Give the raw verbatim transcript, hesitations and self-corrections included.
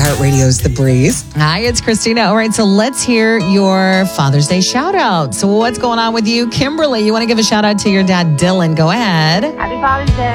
iHeartRadio's The Breeze. Hi, it's Christina. All right, so let's hear your Father's Day shout out. So what's going on with you? Kimberly, you want to give a shout out to your dad, Dylan. Go ahead. Happy Father's Day.